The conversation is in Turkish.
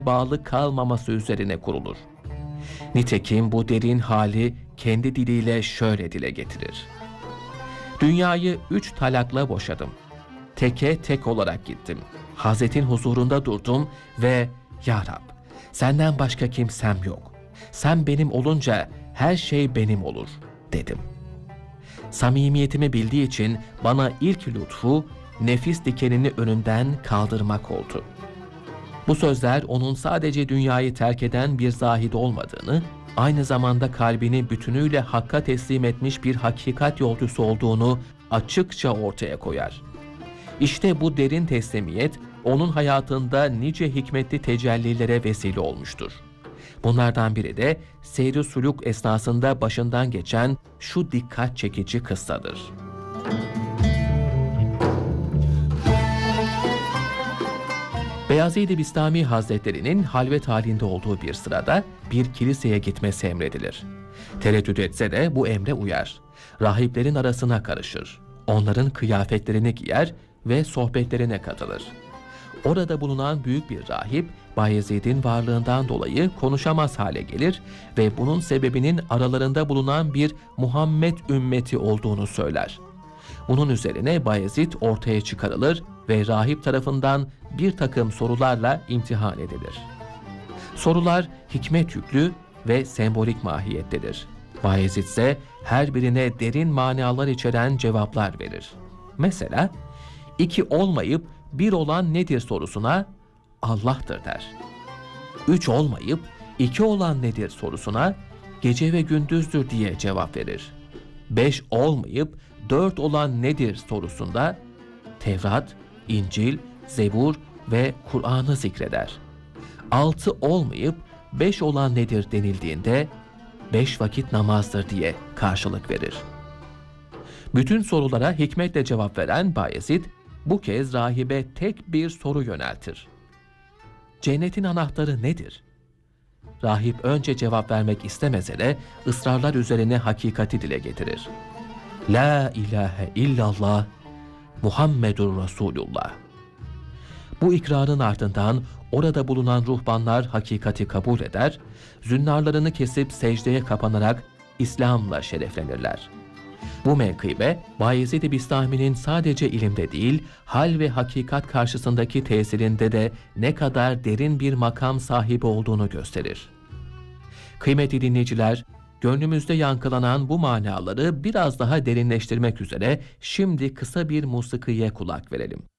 bağlı kalmaması üzerine kurulur. Nitekim bu derin hali kendi diliyle şöyle dile getirir: Dünyayı 3 talakla boşadım. Teke tek olarak gittim. Hazretin huzurunda durdum ve "Ya Rab, senden başka kimsem yok. Sen benim olunca her şey benim olur," dedim. Samimiyetimi bildiği için bana ilk lütfu nefis dikenini önünden kaldırmak oldu. Bu sözler onun sadece dünyayı terk eden bir zahid olmadığını, aynı zamanda kalbini bütünüyle Hakk'a teslim etmiş bir hakikat yolcusu olduğunu açıkça ortaya koyar. İşte bu derin teslimiyet onun hayatında nice hikmetli tecellilere vesile olmuştur. Bunlardan biri de seyr-i suluk esnasında başından geçen şu dikkat çekici kıssadır. Beyazid-i Bistami Hazretleri'nin halvet halinde olduğu bir sırada bir kiliseye gitmesi emredilir. Tereddüt etse de bu emre uyar. Rahiplerin arasına karışır. Onların kıyafetlerini giyer ve sohbetlerine katılır. Orada bulunan büyük bir rahip, Bayezid'in varlığından dolayı konuşamaz hale gelir ve bunun sebebinin aralarında bulunan bir Muhammed ümmeti olduğunu söyler. Bunun üzerine Bayezid ortaya çıkarılır ve rahip tarafından bir takım sorularla imtihan edilir. Sorular hikmet yüklü ve sembolik mahiyettedir. Bayezid ise her birine derin manalar içeren cevaplar verir. Mesela, 2 olmayıp 1 olan nedir sorusuna Allah'tır der. 3 olmayıp 2 olan nedir sorusuna gece ve gündüzdür diye cevap verir. 5 olmayıp 4 olan nedir sorusunda Tevrat, İncil, Zebur ve Kur'an'ı zikreder. 6 olmayıp 5 olan nedir denildiğinde 5 vakit namazdır diye karşılık verir. Bütün sorulara hikmetle cevap veren Bayezid bu kez rahibe tek bir soru yöneltir. Cennetin anahtarı nedir? Rahip önce cevap vermek istemese de ısrarlar üzerine hakikati dile getirir. La ilahe illallah Muhammedur Resulullah. Bu ikrarın ardından orada bulunan ruhbanlar hakikati kabul eder, zünnarlarını kesip secdeye kapanarak İslam'la şereflenirler. Bu menkıbe, Bayezid-i Bistami'nin sadece ilimde değil, hal ve hakikat karşısındaki tesirinde de ne kadar derin bir makam sahibi olduğunu gösterir. Kıymetli dinleyiciler, gönlümüzde yankılanan bu manaları biraz daha derinleştirmek üzere şimdi kısa bir musikiye kulak verelim.